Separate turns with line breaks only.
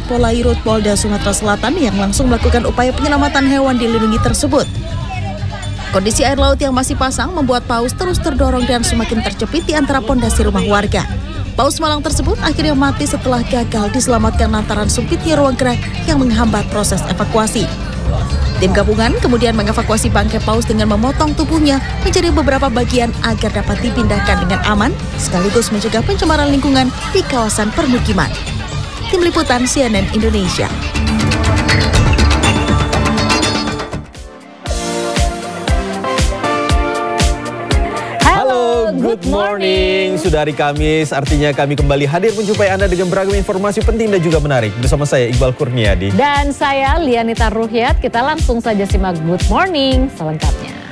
Polairut Polda Sumatera Selatan yang langsung melakukan upaya penyelamatan hewan dilindungi tersebut. Kondisi air laut yang masih pasang membuat paus terus terdorong dan semakin terjepit di antara pondasi rumah warga. Paus malang tersebut akhirnya mati setelah gagal diselamatkan lantaran sempitnya ruang gerak yang menghambat proses evakuasi. Tim gabungan kemudian mengevakuasi bangkai paus dengan memotong tubuhnya menjadi beberapa bagian agar dapat dipindahkan dengan aman, sekaligus mencegah pencemaran lingkungan di kawasan permukiman. Tim Liputan CNN Indonesia.
Good morning, sudah hari Kamis, artinya kami kembali hadir menjumpai Anda dengan beragam informasi penting dan juga menarik. Bersama saya Iqbal Kurniadi.
Dan saya Lianita Ruhyat, kita langsung saja simak Good Morning selengkapnya.